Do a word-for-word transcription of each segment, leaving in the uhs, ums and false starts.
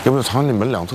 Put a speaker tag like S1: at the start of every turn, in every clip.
S1: 要不就藏在门两侧。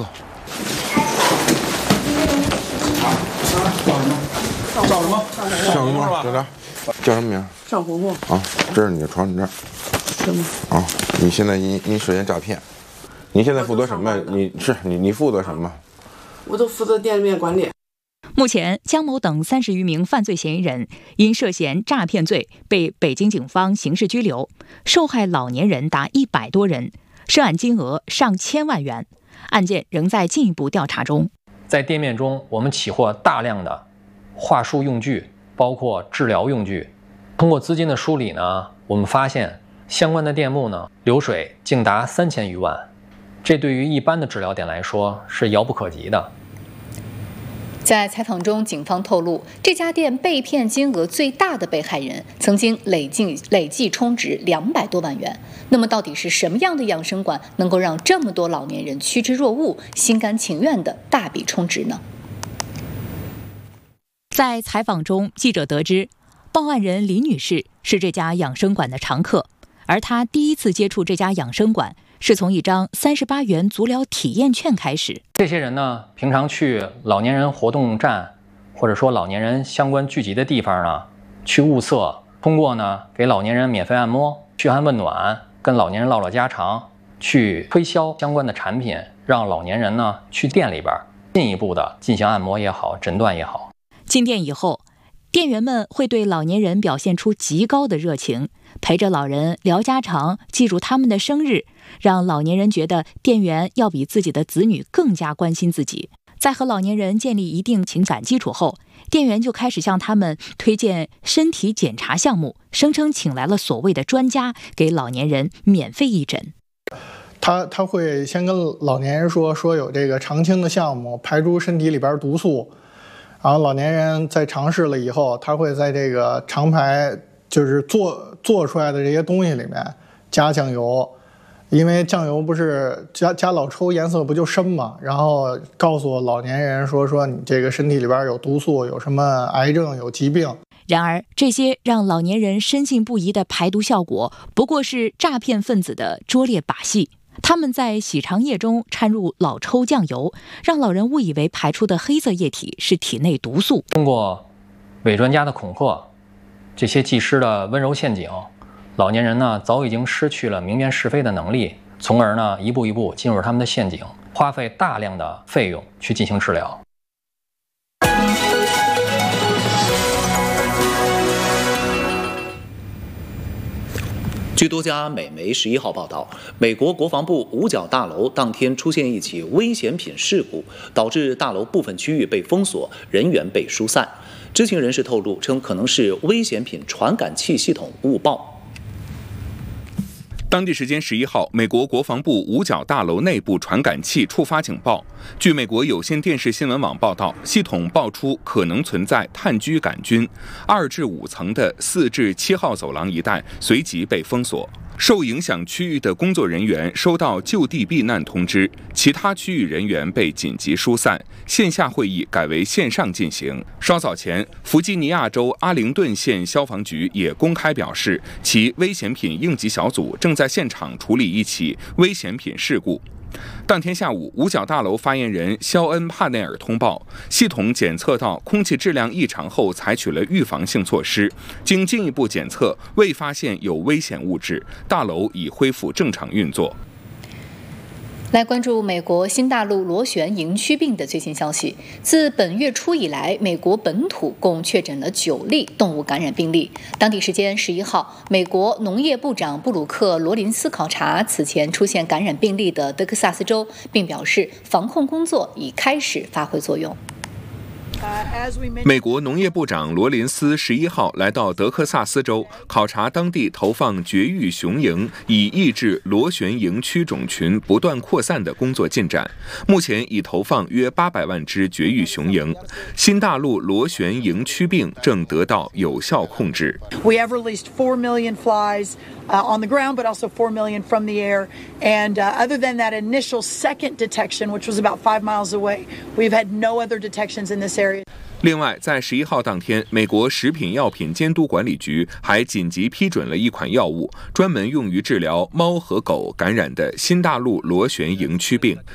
S2: 叫什么？
S1: 叫什么？叫啥？叫什么名？
S3: 上红红
S1: 啊，这是你的床，你这儿。
S3: 什么？
S1: 啊，你现在你你涉嫌诈骗，你现在负责什么？你是你你负责什么？
S3: 我都负责店面管理。
S4: 目前，姜某等三十余名犯罪嫌疑人因涉嫌诈骗罪被北京警方刑事拘留，受害老年人达一百多人，涉案金额上千万元，案件仍在进一步调查中。
S5: 在店面中，我们起获大量的话术用具，包括治疗用具。通过资金的梳理呢，我们发现相关的店铺呢流水竟达三千余万，这对于一般的治疗店来说是遥不可及的。
S6: 在采访中，警方透露，这家店被骗金额最大的被害人曾经累计累计充值两百多万元。那么，到底是什么样的养生馆能够让这么多老年人趋之若鹜、心甘情愿的大笔充值呢？
S4: 在采访中，记者得知，报案人李女士是这家养生馆的常客，而她第一次接触这家养生馆是从一张三十八元足疗体验券开始。
S5: 这些人呢，平常去老年人活动站，或者说老年人相关聚集的地方呢，去物色，通过呢给老年人免费按摩、嘘寒问暖，跟老年人唠唠家常，去推销相关的产品，让老年人呢去店里边进一步的进行按摩也好，诊断也好。
S4: 进店以后，店员们会对老年人表现出极高的热情，陪着老人聊家常，记住他们的生日，让老年人觉得店员要比自己的子女更加关心自己。在和老年人建立一定情感基础后，店员就开始向他们推荐身体检查项目，声称请来了所谓的专家，给老年人免费义诊。
S2: 他他会先跟老年人说说有这个常青的项目，排出身体里边毒素。然后老年人在尝试了以后，他会在这个长排就是做做出来的这些东西里面加酱油，因为酱油不是加加老抽颜色不就深嘛，然后告诉老年人说说你这个身体里边有毒素，有什么癌症，有疾病。
S4: 然而，这些让老年人深信不疑的排毒效果，不过是诈骗分子的拙劣把戏。他们在洗肠液中掺入老抽酱油，让老人误以为排出的黑色液体是体内毒素。
S5: 通过伪专家的恐吓，这些技师的温柔陷阱，老年人呢早已经失去了明辨是非的能力，从而呢一步一步进入他们的陷阱，花费大量的费用去进行治疗。
S7: 据多家美媒十一号报道，美国国防部五角大楼当天出现一起危险品事故，导致大楼部分区域被封锁，人员被疏散。知情人士透露称，可能是危险品传感器系统误报。
S8: 当地时间十一号，美国国防部五角大楼内部传感器触发警报。据美国有线电视新闻网报道，系统爆出可能存在炭疽杆菌，二至五层的四至七号走廊一带随即被封锁。受影响区域的工作人员收到就地避难通知，其他区域人员被紧急疏散，线下会议改为线上进行。稍早前，弗吉尼亚州阿灵顿县消防局也公开表示，其危险品应急小组正在现场处理一起危险品事故。当天下午，五角大楼发言人肖恩·帕内尔通报，系统检测到空气质量异常后，采取了预防性措施。经进一步检测，未发现有危险物质，大楼已恢复正常运作。
S6: 来关注美国新大陆螺旋营区病的最新消息。自本月初以来，美国本土共确诊了九例动物感染病例。当地时间十一号，美国农业部长布鲁克·罗林斯考察此前出现感染病例的德克萨斯州，并表示防控工作已开始发挥作用。
S8: 美国农业部长罗林斯十一号来到德克萨斯州，考察当地投放绝育雄蝇，以抑制螺旋营区种群不断扩散的工作进展。目前已投放约八百万只绝育雄蝇，新大陆螺旋营区病正得到有效控制。
S9: We have released four million flies uh, on the ground, but also four million from the air. And uh, other than that initial second detection, which was about five miles away, we've had no other detections in this area.
S8: 另外，在十一号当天，美国食品药品监督管理局还紧急批准了一款药物，专门用于治疗猫和狗感染的新大陆螺旋营区病。